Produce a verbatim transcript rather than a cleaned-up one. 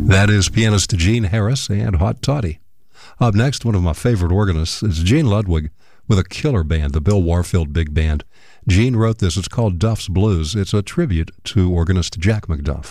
That is pianist Gene Harris and Hot Toddy. Up next, one of my favorite organists is Gene Ludwig with a killer band, the Bill Warfield Big Band. Gene wrote this. It's called Duff's Blues. It's a tribute to organist Jack McDuff.